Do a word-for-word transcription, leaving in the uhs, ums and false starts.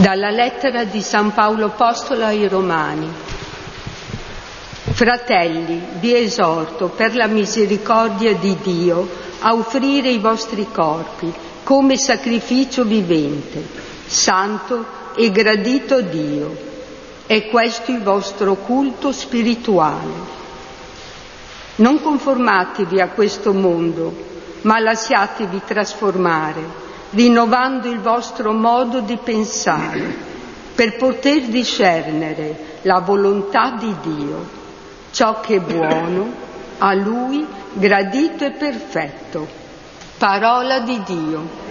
Dalla lettera di San Paolo Apostolo ai Romani. Fratelli, vi esorto per la misericordia di Dio a offrire i vostri corpi come sacrificio vivente, santo e gradito a Dio. È questo il vostro culto spirituale. Non conformatevi a questo mondo, ma lasciatevi trasformare, rinnovando il vostro modo di pensare, per poter discernere la volontà di Dio, ciò che è buono, a Lui gradito e perfetto. Parola di Dio.